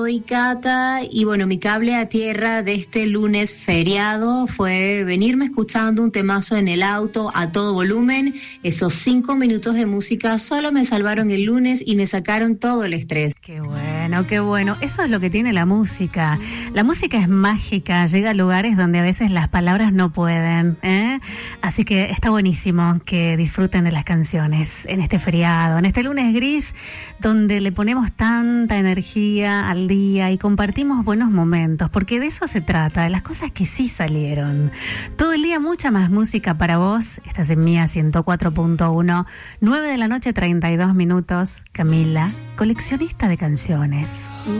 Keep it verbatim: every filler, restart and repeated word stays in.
soy Cata y bueno, mi cable a tierra de este lunes feriado fue venirme escuchando un temazo en el auto a todo volumen. Esos cinco minutos de música solo me salvaron el lunes y me sacaron todo el estrés. Qué bueno, qué bueno. Eso es lo que tiene la música. La música es mágica, llega a lugares donde a veces las palabras no pueden, ¿eh? Así que está buenísimo que disfruten de las canciones en este feriado, en este lunes gris, donde le ponemos tanta energía al día y compartimos buenos momentos, porque de eso se trata, de las cosas que sí salieron. Todo el día mucha más música para vos. Estás en Mía ciento cuatro punto uno, nueve de la noche, treinta y dos minutos. Camila, coleccionista de canciones.